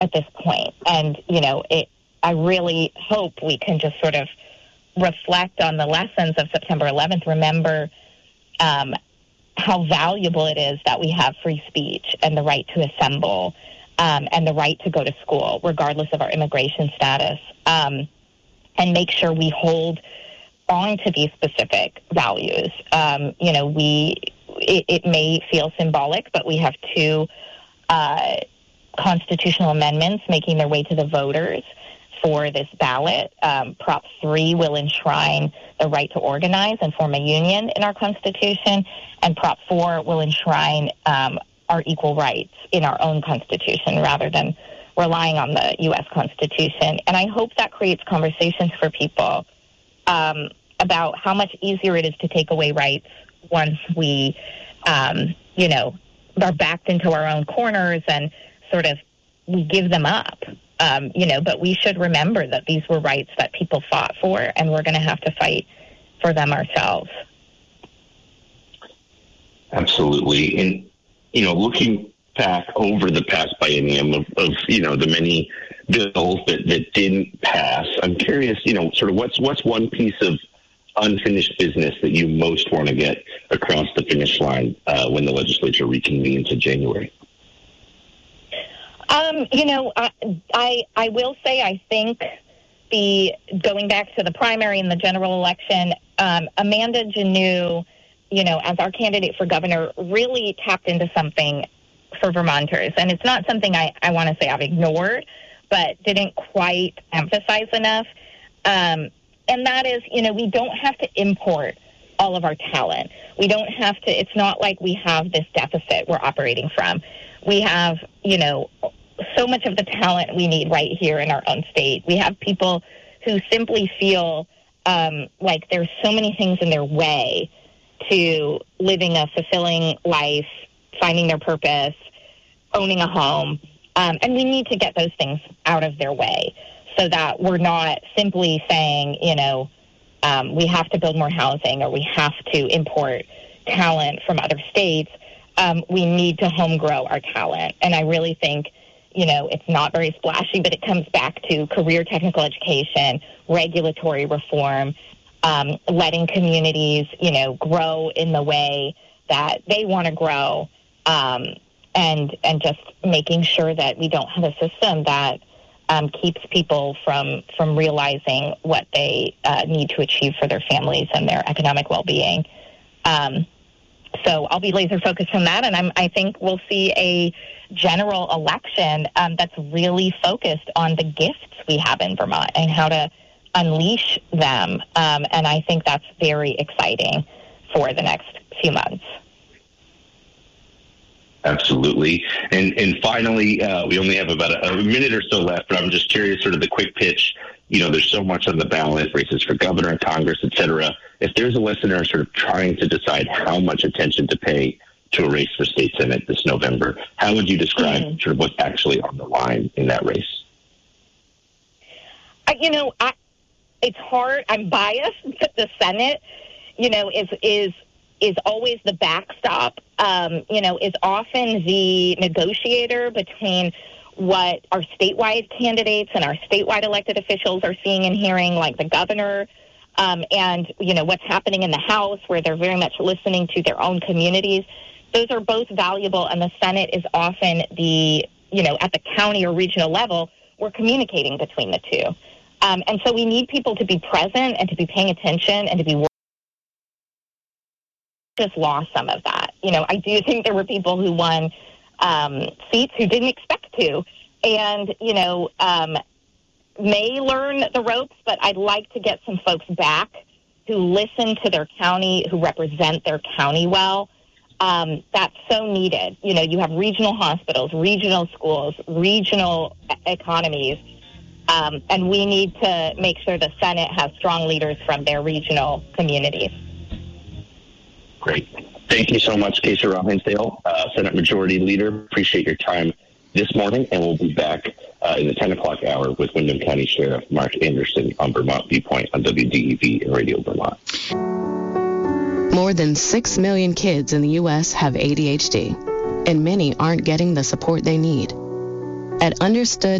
at this point. And, I really hope we can just sort of reflect on the lessons of September 11th, remember how valuable it is that we have free speech and the right to assemble and the right to go to school, regardless of our immigration status, and make sure we hold on to these specific values. It may feel symbolic, but we have two constitutional amendments making their way to the voters for this ballot. Prop 3 will enshrine the right to organize and form a union in our Constitution, and Prop 4 will enshrine our equal rights in our own Constitution rather than relying on the U.S. Constitution. And I hope that creates conversations for people about how much easier it is to take away rights once we, are backed into our own corners and sort of we give them up. But we should remember that these were rights that people fought for, and we're going to have to fight for them ourselves. Absolutely. And, looking back over the past biennium of the many bills that didn't pass, I'm curious, sort of what's one piece of unfinished business that you most want to get across the finish line when the legislature reconvenes in January? I will say I think going back to the primary and the general election, Amanda Janneau, as our candidate for governor, really tapped into something for Vermonters. And it's not something I want to say I've ignored, but didn't quite emphasize enough. And that is, we don't have to import all of our talent. We don't have to, it's not like we have this deficit we're operating from. We have, so much of the talent we need right here in our own state. We have people who simply feel like there's so many things in their way to living a fulfilling life, finding their purpose, owning a home. And we need to get those things out of their way so that we're not simply saying, we have to build more housing or we have to import talent from other states. We need to home grow our talent. And I really think, it's not very splashy, but it comes back to career technical education, regulatory reform, letting communities, grow in the way that they want to grow, and just making sure that we don't have a system that keeps people from realizing what they need to achieve for their families and their economic well-being. So I'll be laser focused on that, and I think we'll see a general election that's really focused on the gifts we have in Vermont and how to unleash them. And I think that's very exciting for the next few months. Absolutely. And finally, we only have about a minute or so left, but I'm just curious, sort of the quick pitch. There's so much on the ballot, races for governor, Congress, et cetera. If there's a listener sort of trying to decide how much attention to pay to a race for state senate this November, how would you describe sort of what's actually on the line in that race? It's hard. I'm biased, but the Senate, is always the backstop, is often the negotiator between what our statewide candidates and our statewide elected officials are seeing and hearing, like the governor, and, what's happening in the House, where they're very much listening to their own communities. Those are both valuable, and the Senate is often the, at the county or regional level, we're communicating between the two. And so we need people to be present and to be paying attention and to be just lost some of that. I do think there were people who won seats who didn't expect to, and, may learn the ropes, but I'd like to get some folks back who listen to their county, who represent their county well. That's so needed. You have regional hospitals, regional schools, regional economies, and we need to make sure the Senate has strong leaders from their regional communities. Great. Thank you so much, Keisha Rawhinsdale, Senate Majority Leader. Appreciate your time this morning, and we'll be back in the 10 o'clock hour with Windham County Sheriff Mark Anderson on Vermont Viewpoint on WDEV and Radio Vermont. More than 6 million kids in the U.S. have ADHD, and many aren't getting the support they need. at understood